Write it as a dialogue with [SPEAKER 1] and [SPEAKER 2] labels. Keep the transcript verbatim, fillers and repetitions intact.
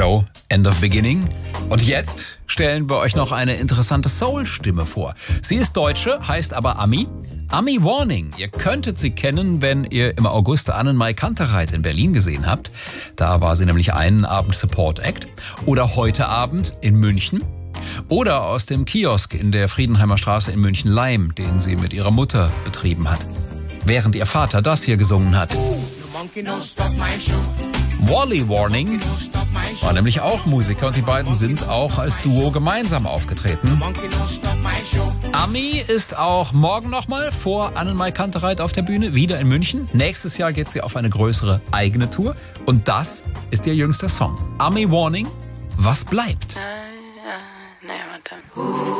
[SPEAKER 1] Show End of Beginning. Und jetzt stellen wir euch noch eine interessante Soul-Stimme vor. Sie ist Deutsche, heißt aber Ami. Ami Warning. Ihr könntet sie kennen, wenn ihr im August Annenmai Kantereit in Berlin gesehen habt. Da war sie nämlich einen Abend Support Act. Oder heute Abend in München. Oder aus dem Kiosk in der Friedenheimer Straße in München-Leim, den sie mit ihrer Mutter betrieben hat. Während ihr Vater das hier gesungen hat. Wally Warning war nämlich auch Musiker und die beiden sind auch als Duo gemeinsam aufgetreten. Ami ist auch morgen nochmal vor Annenmai Kantereit auf der Bühne, wieder in München. Nächstes Jahr geht sie auf eine größere eigene Tour und das ist ihr jüngster Song. Ami Warning, was bleibt?
[SPEAKER 2] Nee, warte.